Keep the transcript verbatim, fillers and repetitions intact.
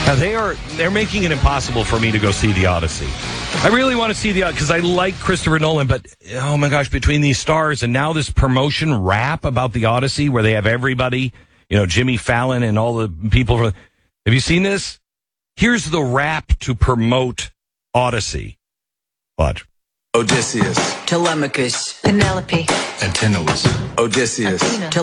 Now they are they're making it impossible for me to go see the Odyssey. I really want to see the because I like Christopher Nolan, but oh my gosh, between these stars and now this promotion rap about the Odyssey where they have everybody, you know, Jimmy Fallon and all the people. Have you seen this? Here's the rap to promote Odyssey. Watch. Odysseus, Telemachus, Penelope, Antinous, Odysseus, Athena.